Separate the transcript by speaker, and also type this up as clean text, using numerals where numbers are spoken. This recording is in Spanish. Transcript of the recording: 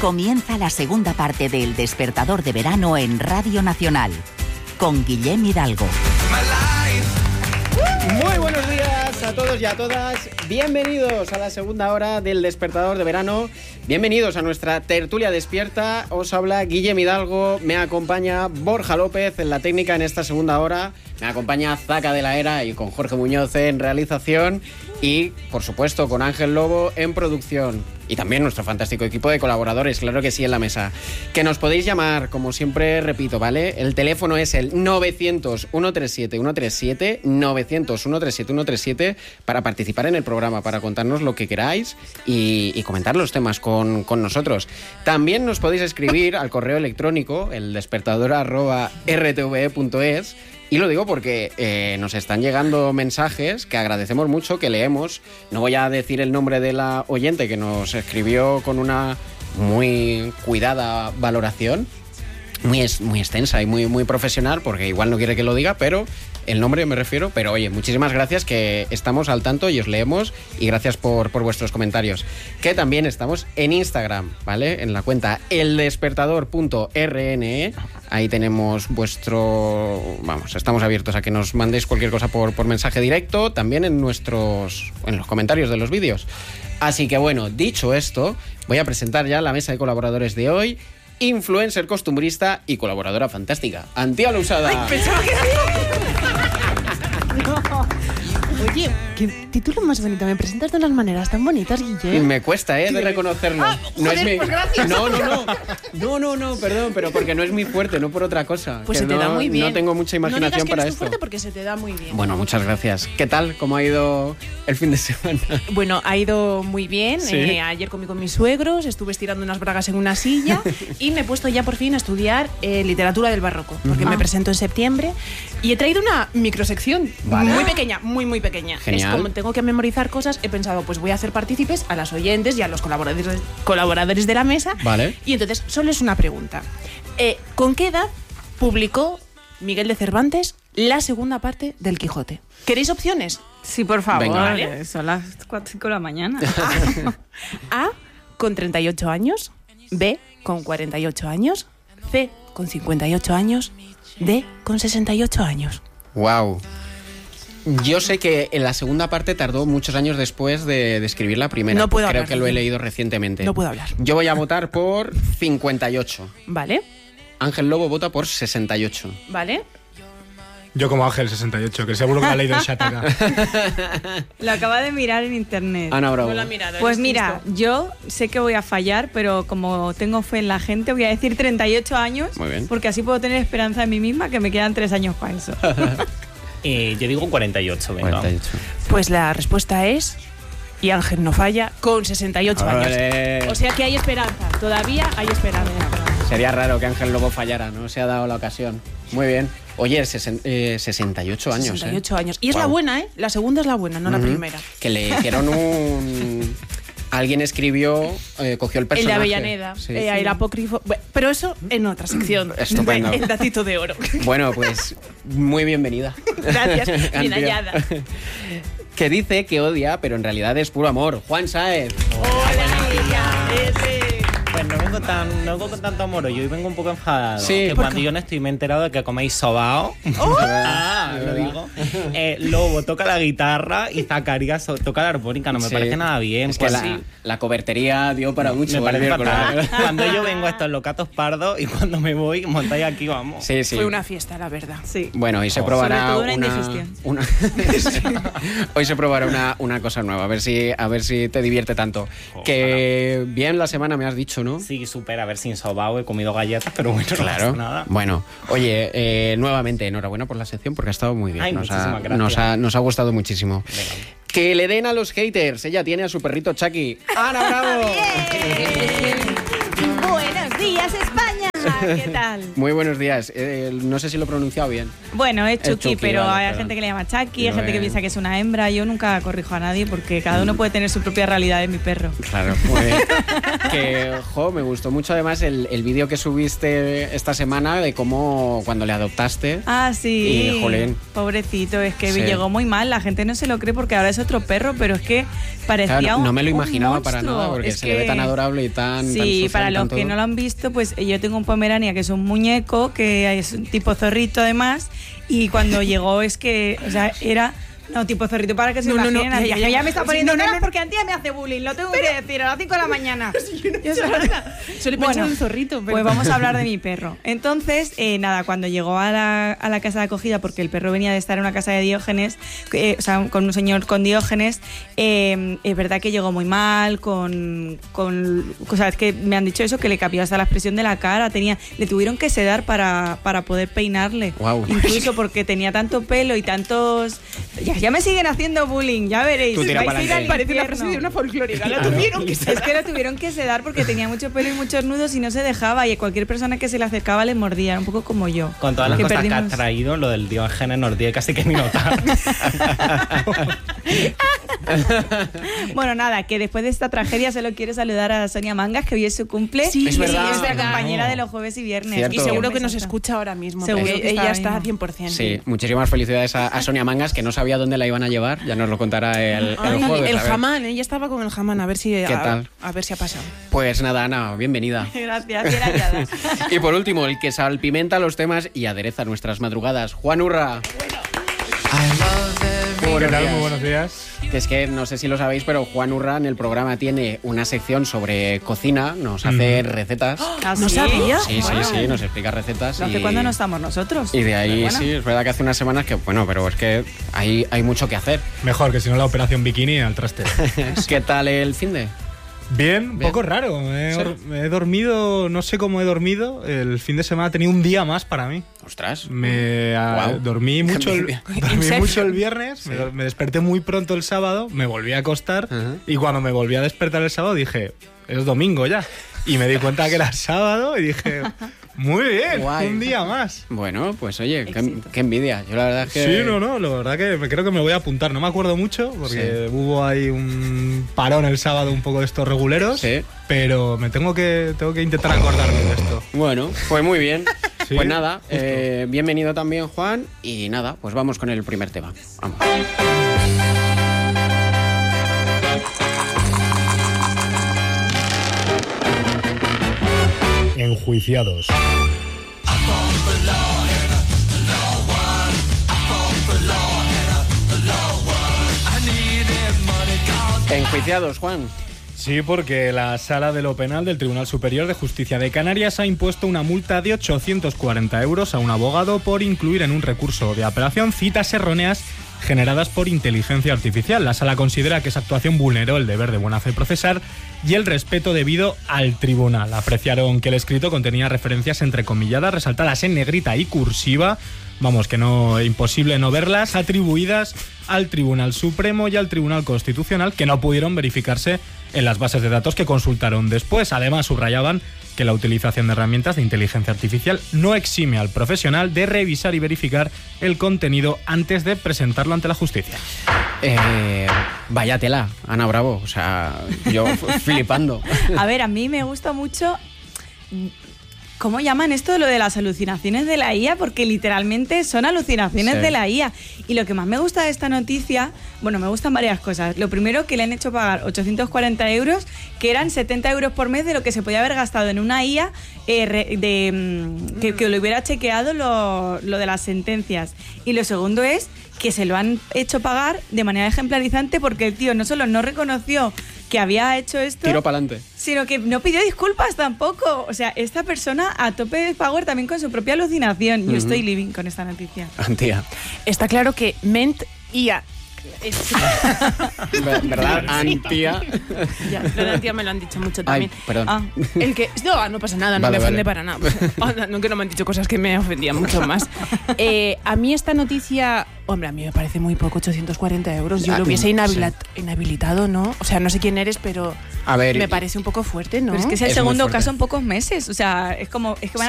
Speaker 1: Comienza la segunda parte de El Despertador de Verano en Radio Nacional, con Guillem Hidalgo.
Speaker 2: Muy buenos días a todos y a todas. Bienvenidos a la segunda hora del Despertador de Verano. Bienvenidos a nuestra tertulia despierta. Os habla Guillem Hidalgo. Me acompaña Borja López en la técnica en esta segunda hora. Me acompaña Zaca de la Era y con Jorge Muñoz en realización. Y, por supuesto, con Ángel Lobo en producción. Y también nuestro fantástico equipo de colaboradores, claro que sí, en la mesa. Que nos podéis llamar, como siempre repito, ¿vale? El teléfono es el 900-137-137, 900-137-137, para participar en el programa, para contarnos lo que queráis y comentar los temas con nosotros. También nos podéis escribir al correo electrónico, eldespertador@rtve.es. Y lo digo porque nos están llegando mensajes que agradecemos mucho, que leemos. No voy a decir el nombre de la oyente que nos escribió con una muy cuidada valoración, muy extensa y muy profesional, porque igual no quiere que lo diga, pero el nombre me refiero. Pero oye, muchísimas gracias, que estamos al tanto y os leemos, y gracias por vuestros comentarios. Que también estamos en Instagram, ¿vale? En la cuenta eldespertador.rne. Ahí tenemos estamos abiertos a que nos mandéis cualquier cosa por mensaje directo, también en los comentarios de los vídeos. Así que bueno, dicho esto, voy a presentar ya la mesa de colaboradores de hoy. Influencer, costumbrista y colaboradora fantástica, Antía Lousada.
Speaker 3: ¡Ay, pensaba que era! No. Oye, qué título más bonito. Me presentas de unas maneras tan bonitas, Guillem.
Speaker 2: Me cuesta, de reconocerlo.
Speaker 3: Pues gracias.
Speaker 2: No, perdón, pero porque no es muy fuerte, no por otra cosa.
Speaker 3: Pues se te da muy bien.
Speaker 2: No tengo mucha imaginación para esto.
Speaker 3: Fuerte porque se te da muy bien.
Speaker 2: Bueno, muchas gracias. ¿Qué tal? ¿Cómo ha ido el fin de semana?
Speaker 3: Bueno, ha ido muy bien.
Speaker 2: ¿Sí?
Speaker 3: Ayer comí con mis suegros, estuve estirando unas bragas en una silla y me he puesto ya por fin a estudiar literatura del barroco, porque me presento en septiembre y he traído una microsección muy pequeña, muy pequeña.
Speaker 2: Genial.
Speaker 3: Es como tengo que memorizar cosas, he pensado, pues voy a hacer partícipes a las oyentes y a los colaboradores de la mesa.
Speaker 2: Vale.
Speaker 3: Y entonces, solo es una pregunta. ¿Con qué edad publicó Miguel de Cervantes la segunda parte del Quijote? ¿Queréis opciones?
Speaker 4: Sí, por favor.
Speaker 2: Venga.
Speaker 3: Vale.
Speaker 4: Son las 4 de la mañana.
Speaker 3: A, con 38 años. B, con 48 años. C, con 58 años. D, con 68 años.
Speaker 2: Wow. Yo sé que en la segunda parte tardó muchos años después de escribir la primera.
Speaker 3: No puedo
Speaker 2: Creo
Speaker 3: hablar,
Speaker 2: que lo he leído recientemente.
Speaker 3: No puedo hablar.
Speaker 2: Yo voy a votar por 58.
Speaker 3: ¿Vale?
Speaker 2: Ángel Lobo vota por 68.
Speaker 3: ¿Vale?
Speaker 5: Yo como Ángel 68, que seguro que lo ha leído en Shataka.
Speaker 4: Lo acaba de mirar en internet.
Speaker 2: Ana Bravo.
Speaker 3: No lo ha mirado.
Speaker 4: Pues
Speaker 3: eres
Speaker 4: mira,
Speaker 3: listo.
Speaker 4: yo sé que voy a fallar, pero como tengo fe en la gente, voy a decir 38 años.
Speaker 2: Muy bien.
Speaker 4: Porque así puedo tener esperanza en mí misma, que me quedan 3 años para eso.
Speaker 6: Yo digo 48, venga.
Speaker 2: 48.
Speaker 3: Pues la respuesta es... Y Ángel no falla, con 68 años.
Speaker 2: ¡Olé!
Speaker 3: O sea que hay esperanza. Todavía hay esperanza.
Speaker 2: Sería raro que Ángel Lobo fallara, no se ha dado la ocasión. Muy bien. Oye, 68 años.
Speaker 3: 68 años. Y es
Speaker 2: Wow.
Speaker 3: la buena, ¿eh? La segunda es la buena, no la primera.
Speaker 2: Que le hicieron un... Alguien escribió, cogió el
Speaker 3: El
Speaker 2: personaje.
Speaker 3: de Avellaneda,
Speaker 2: Sí.
Speaker 3: el apócrifo. Bueno, pero eso en otra sección.
Speaker 2: Estupendo.
Speaker 3: El datito de oro.
Speaker 2: Bueno, pues muy bienvenida.
Speaker 3: Gracias, bien
Speaker 2: Antía.
Speaker 3: hallada.
Speaker 2: Que dice que odia, pero en realidad es puro amor. Juan Sáez.
Speaker 6: Pues no vengo con tanto amor, yo hoy vengo un poco enfadado.
Speaker 2: Sí,
Speaker 6: que
Speaker 2: ¿por
Speaker 6: cuando yo no estoy me he enterado de que coméis sobao. Lo digo. Lobo toca la guitarra y Zacarías toca la armónica, no me
Speaker 2: Sí.
Speaker 6: parece nada bien.
Speaker 2: Es que
Speaker 6: pues
Speaker 2: la cobertería dio para mucho.
Speaker 6: me parece
Speaker 2: el miércoles.
Speaker 6: fatal. Cuando yo vengo a estos locatos pardos y cuando me voy, montáis aquí, vamos.
Speaker 2: Sí, sí.
Speaker 3: Fue una fiesta, la verdad.
Speaker 4: Sí.
Speaker 2: Bueno, hoy se
Speaker 6: Sobre
Speaker 2: probará
Speaker 4: todo una indigestión.
Speaker 2: Hoy se probará una cosa nueva, a ver si te divierte tanto.
Speaker 6: Ojalá.
Speaker 2: Que bien la semana me has dicho, ¿no?
Speaker 6: Sí, súper, a ver sin sobao, he comido galletas, pero bueno,
Speaker 2: Claro.
Speaker 6: no pasa nada.
Speaker 2: Bueno, oye, nuevamente enhorabuena por la sección porque ha estado muy bien.
Speaker 6: Ay, muchísimas gracias.
Speaker 2: Nos ha gustado muchísimo.
Speaker 6: Venga.
Speaker 2: Que le den a los haters. Ella tiene a su perrito Chucky. ¡Ana Bravo!
Speaker 7: Buenos días, España.
Speaker 4: ¿qué tal?
Speaker 2: Muy buenos días. No sé si lo he pronunciado bien.
Speaker 4: Bueno, es Chucky, pero
Speaker 2: vale,
Speaker 4: hay gente que le llama Chucky, hay gente que piensa que es una hembra. Yo nunca corrijo a nadie porque cada uno puede tener su propia realidad de mi perro.
Speaker 2: Claro, pues me gustó mucho además el vídeo que subiste esta semana de cómo cuando le adoptaste.
Speaker 4: Ah, sí.
Speaker 2: Y, jolín.
Speaker 4: Pobrecito, es que
Speaker 2: Sí.
Speaker 4: llegó muy mal. La gente no se lo cree porque ahora es otro perro, pero es que parecía
Speaker 2: Claro, no me lo
Speaker 4: un
Speaker 2: imaginaba para
Speaker 4: monstruo.
Speaker 2: nada porque
Speaker 4: Es
Speaker 2: se le ve tan adorable y tan
Speaker 4: Sí,
Speaker 2: tan social,
Speaker 4: para los
Speaker 2: tan
Speaker 4: que
Speaker 2: todo.
Speaker 4: no lo han visto, pues yo tengo un Pomerania que es un muñeco, que es un tipo zorrito además, y cuando llegó es que, o sea, era... No, tipo zorrito, para que se imaginen. Antía, que ya me está poniendo caras porque Antía me hace bullying, lo tengo que decir, a las 5 de la mañana.
Speaker 3: Solo he pensado en un zorrito. Pero...
Speaker 4: Pues vamos a hablar de mi perro. Entonces, nada, cuando llegó a la casa de acogida, porque el perro venía de estar en una casa de Diógenes, o sea, con un señor con Diógenes, es verdad que llegó muy mal, o sea, es que me han dicho eso, que le cambió hasta la expresión de la cara, le tuvieron que sedar para poder peinarle.
Speaker 2: Guau.
Speaker 4: Incluso porque tenía tanto pelo y tantos... Ya me siguen haciendo bullying, ya veréis.
Speaker 2: Tú tira
Speaker 4: Vais a ir
Speaker 2: pa'lante.
Speaker 4: al
Speaker 3: Parece una
Speaker 4: infierno.
Speaker 3: frase de una folclórica. La tuvieron que
Speaker 4: Es que lo tuvieron que sedar porque tenía mucho pelo y muchos nudos y no se dejaba, y a cualquier persona que se le acercaba le mordía, un poco como yo.
Speaker 6: Con todas las
Speaker 4: Que
Speaker 6: cosas que
Speaker 4: perdimos-
Speaker 6: has traído, lo del Diógenes nos dio casi que ni notar.
Speaker 4: Bueno, nada, que después de esta tragedia solo quiero saludar a Sonia Mangas, que hoy es su cumple.
Speaker 3: Sí,
Speaker 2: es verdad.
Speaker 4: Y es la
Speaker 3: verdad.
Speaker 4: compañera de los jueves y viernes.
Speaker 2: Cierto.
Speaker 3: Y seguro que
Speaker 2: Exacto.
Speaker 3: nos escucha ahora mismo.
Speaker 4: Seguro
Speaker 3: porque
Speaker 4: que está
Speaker 3: ella
Speaker 4: ahora
Speaker 3: está
Speaker 4: mismo.
Speaker 3: 100%.
Speaker 2: Sí, muchísimas felicidades a Sonia Mangas, que no sabía dónde la iban a llevar, ya nos lo contará el
Speaker 3: Ay,
Speaker 2: jueves.
Speaker 3: el
Speaker 2: a ver.
Speaker 3: jamán, ella estaba con el jamán, a ver si
Speaker 2: tal?
Speaker 3: a ver si ha pasado.
Speaker 2: Pues nada, Ana, bienvenida.
Speaker 4: Gracias, bien hallada.
Speaker 2: Y por último, el que salpimenta los temas y adereza nuestras madrugadas, Juan Urra. Muy
Speaker 5: ¿Qué
Speaker 2: buenos
Speaker 5: tal?
Speaker 2: días.
Speaker 5: Muy buenos días.
Speaker 2: Que es que no sé si lo sabéis, pero Juan Urra en el programa tiene una sección sobre cocina, nos hace recetas.
Speaker 4: ¿Ah,
Speaker 3: No
Speaker 4: sí?
Speaker 3: sabía.
Speaker 2: Sí,
Speaker 4: Bueno,
Speaker 2: sí, nos explica recetas.
Speaker 4: ¿lo hace cuando no estamos nosotros?
Speaker 2: Y de ahí,
Speaker 4: Pero bueno.
Speaker 2: sí, es verdad que hace unas semanas que, bueno, pero es que hay mucho que hacer.
Speaker 5: Mejor que si no la operación bikini al traste.
Speaker 2: ¿Qué tal el finde?
Speaker 5: Bien, un
Speaker 2: Bien.
Speaker 5: poco raro. He dormido, no sé cómo he dormido. El fin de semana he tenido un día más para mí.
Speaker 2: Ostras.
Speaker 5: Dormí mucho
Speaker 2: envidia.
Speaker 5: el viernes, me desperté muy pronto el sábado, me volví a acostar
Speaker 2: Ajá.
Speaker 5: y cuando me volví a despertar el sábado dije, es domingo ya. Y me di cuenta que era sábado y dije, muy bien,
Speaker 2: Guay.
Speaker 5: un día más.
Speaker 2: Bueno, pues oye,
Speaker 4: Éxito.
Speaker 2: qué envidia. Yo la verdad es que...
Speaker 5: Sí, no, la verdad que creo que me voy a apuntar. No me acuerdo mucho porque hubo ahí un parón el sábado un poco de estos reguleros,
Speaker 2: Sí.
Speaker 5: pero tengo que intentar acordarme de esto.
Speaker 2: Bueno, pues muy bien.
Speaker 5: Sí,
Speaker 2: Pues nada,
Speaker 5: justo.
Speaker 2: bienvenido también, Juan. Y nada, pues vamos con el primer tema. Vamos.
Speaker 5: Enjuiciados.
Speaker 2: Enjuiciados, Juan.
Speaker 5: Sí, porque la Sala de lo Penal del Tribunal Superior de Justicia de Canarias ha impuesto una multa de 840 euros a un abogado por incluir en un recurso de apelación citas erróneas generadas por inteligencia artificial. La Sala considera que esa actuación vulneró el deber de buena fe procesar y el respeto debido al tribunal. Apreciaron que el escrito contenía referencias entrecomilladas, resaltadas en negrita y cursiva, vamos, que no, imposible no verlas, atribuidas al Tribunal Supremo y al Tribunal Constitucional, que no pudieron verificarse en las bases de datos que consultaron después. Además, subrayaban que la utilización de herramientas de inteligencia artificial no exime al profesional de revisar y verificar el contenido antes de presentarlo ante la justicia.
Speaker 2: Vaya tela, Ana Bravo. O sea, yo flipando.
Speaker 4: A ver, a mí me gusta mucho... ¿Cómo llaman esto lo de las alucinaciones de la IA? Porque literalmente son alucinaciones
Speaker 2: Sí.
Speaker 4: de la IA. Y lo que más me gusta de esta noticia, bueno, me gustan varias cosas. Lo primero, que le han hecho pagar 840 euros, que eran 70 euros por mes de lo que se podía haber gastado en una IA que lo hubiera chequeado lo de las sentencias. Y lo segundo es que se lo han hecho pagar de manera ejemplarizante porque el tío no solo no reconoció que había hecho esto,
Speaker 2: Tiro para adelante.
Speaker 4: sino que no pidió disculpas tampoco. O sea, esta persona a tope de power también con su propia alucinación. Yo estoy living con esta noticia.
Speaker 2: Antía.
Speaker 3: Está claro que ment IA.
Speaker 2: ¿Verdad? Antía.
Speaker 3: Ya, lo de Antía me lo han dicho mucho
Speaker 2: Ay,
Speaker 3: también.
Speaker 2: perdón.
Speaker 4: Ah,
Speaker 3: El que no pasa nada, no
Speaker 2: Vale,
Speaker 3: me ofende
Speaker 2: vale.
Speaker 3: para nada. No, que no me han dicho cosas que me ofendían mucho más. A mí esta noticia, hombre, a mí me parece muy poco, 840 euros. Yo lo hubiese inhabilitado, ¿no? O sea, no sé quién eres, pero
Speaker 2: A ver,
Speaker 3: me parece un poco fuerte, ¿no?
Speaker 4: pero es que es el
Speaker 2: Es muy
Speaker 4: segundo
Speaker 2: fuerte.
Speaker 4: caso en pocos meses. O sea, es que van